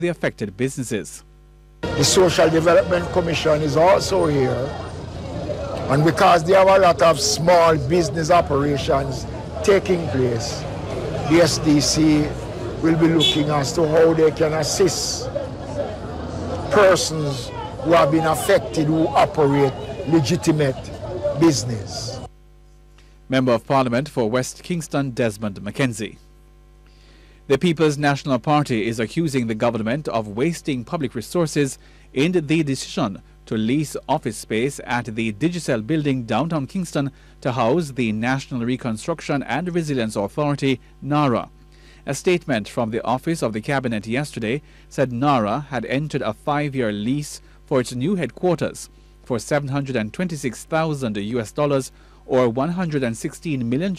the affected businesses. The Social Development Commission is also here, and because there are a lot of small business operations taking place, the SDC will be looking as to how they can assist persons who have been affected who operate legitimate business. Member of Parliament for West Kingston, Desmond McKenzie. The People's National Party is accusing the government of wasting public resources in the decision to lease office space at the Digicel building downtown Kingston to house the National Reconstruction and Resilience Authority, NARA. A statement from the Office of the Cabinet yesterday said NARA had entered a 5-year lease for its new headquarters for $726,000 or 116 million